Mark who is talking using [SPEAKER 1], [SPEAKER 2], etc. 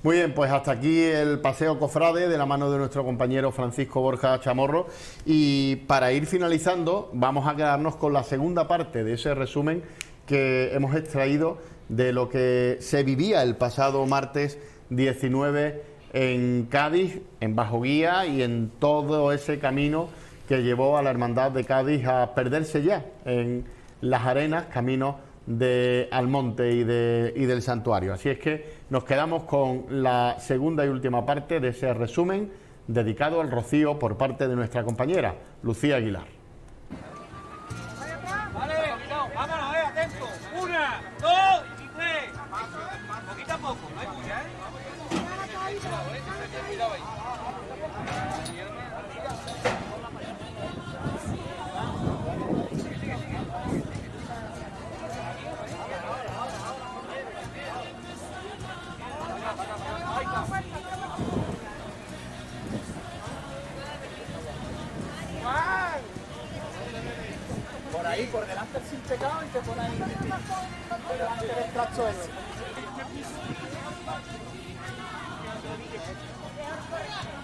[SPEAKER 1] Muy bien, pues hasta aquí el paseo cofrade de la mano de nuestro compañero Francisco Borja Chamorro. Y para ir finalizando, vamos a quedarnos con la segunda parte de ese resumen que hemos extraído de lo que se vivía el pasado martes 19 en Cádiz, en Bajo Guía y en todo ese camino que llevó a la Hermandad de Cádiz a perderse ya en las arenas, camino de Almonte y del santuario. Así es que nos quedamos con la segunda y última parte de ese resumen dedicado al rocío por parte de nuestra compañera Lucía Aguilar.
[SPEAKER 2] Vale, vámonos, atento. 1, 2 y 3. Poquito a poco, no hay bulla, Cuidado ahí.
[SPEAKER 3] Por ahí, por delante sin pecado y te pones ahí por delante del tractor.